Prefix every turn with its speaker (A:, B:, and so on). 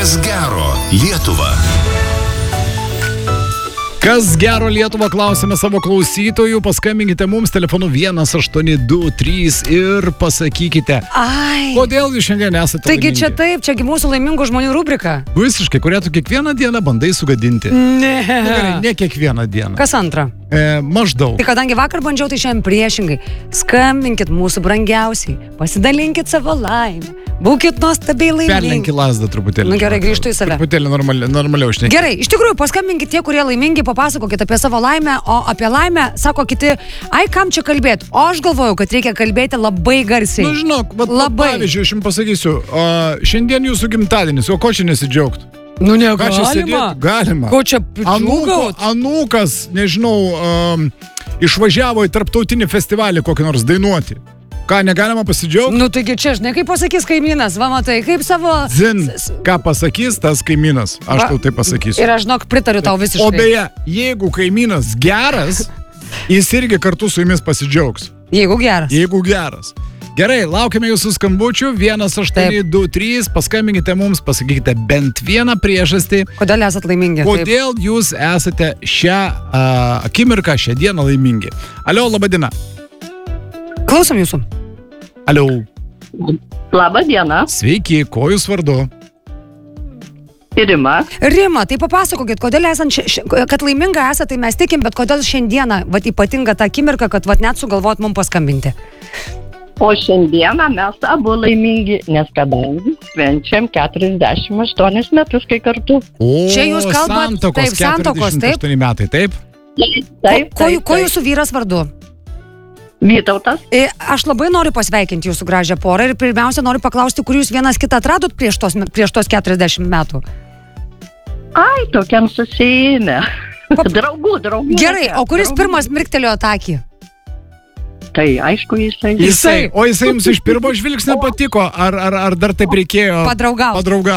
A: Kas gero Lietuva?
B: Kas gero Lietuvą, klausime savo klausytojų, paskambinkite mums telefonu 1823 ir pasakykite, kodėl jūs šiandien esate
C: Taigi
B: laimingi.
C: čia taip, čiagi mūsų laimingų žmonių rubrika.
B: Visiškai, kurią tu kiekvieną dieną bandai sugadinti.
C: Ne.
B: Nu, gerai, ne kiekvieną dieną.
C: Kas antra?
B: Maždaug.
C: Tai kadangi vakar bandžiau, tai šiandien priešingai. Skambinkit mūsų brangiausiai, pasidalinkit savo laimę, būkit nuostabiai laimingi.
B: Perlenki lasdą truputėlį.
C: Nu gerai, grįžtu į save.
B: Truputėlį normaliau šnekėti.
C: Gerai, iš tikrųjų, paskambinkit tie, kurie laimingi, papasakokit apie savo laimę, o apie laimę sako kiti, ai kam čia kalbėti, o aš galvoju, kad reikia kalbėti labai garsiai.
B: Nu žinok,
C: Labai.
B: pavyzdžiui, aš jums pasakysiu, šiandien jūsų gimtadienis, o ko čia nesidžiaugt?
C: Nu
B: Ką čia sėdėt? Galima.
C: Ko čia pičiugaut?
B: Anūkas, nežinau, išvažiavo į tarptautinį festivalį kokį nors dainuoti. Ką, negalima pasidžiaugti?
C: Nu taigi čia, žinai, kaip pasakys kaimynas, va matai, kaip savo...
B: Zin, ką pasakys tas kaimynas, aš tau tai pasakysiu.
C: Ir aš, žinok, pritariu tau visiškai.
B: O beje, jeigu kaimynas geras, jis irgi kartu su jumis pasidžiaugs.
C: Jeigu geras.
B: Jeigu geras. Gerai, laukiame jūsų skambučių, 1823, paskambinkite mums, pasakykite bent vieną priežastį,
C: Kodėl esat laimingi?
B: kodėl jūs esate šią akimirką, šią dieną laimingi. Alio, laba diena.
C: Klausom jūsų.
B: Alio.
D: Labą dieną,
B: Sveiki, ko jūs vardu?
D: Rima.
C: Rima, tai papasakokit, kodėl kad laiminga esate, tai mes tikim, bet kodėl šiandieną, vat ypatinga ta akimirka, kad vat net sugalvot mums paskambinti.
D: O šiandieną mes abu laimingi, nes kadangi švenčiam 48 metus, kai kartu.
B: O,
C: Čia jūs kalbat,
B: santokos,
C: taip, santokos, taip.
B: 48 metai, taip?
C: Ko jūsų vyras vardu?
D: Vytautas.
C: Aš labai noriu pasveikinti jūsų gražią porą ir pirmiausia noriu paklausti, kur jūs vienas kitą atradot prieš tos 40 metų.
D: Ai, tokiam susijime. Draugų.
C: Gerai, o kuris pirmas mirktelėjo tą akį?
D: Tai aišku, jisai.
B: O jisai jums iš pirmo žvilgsnio patiko, ar dar taip reikėjo
C: Padraugauti.